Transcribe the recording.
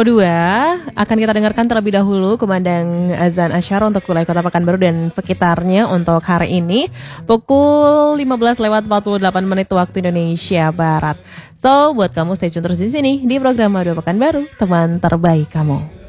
Pro 2 akan kita dengarkan terlebih dahulu kumandang azan asyara untuk wilayah Kota Pekanbaru dan sekitarnya untuk hari ini pukul 15:48 waktu Indonesia Barat. So, buat kamu stay tune terus di sini di program Radio Pekanbaru, teman terbaik kamu.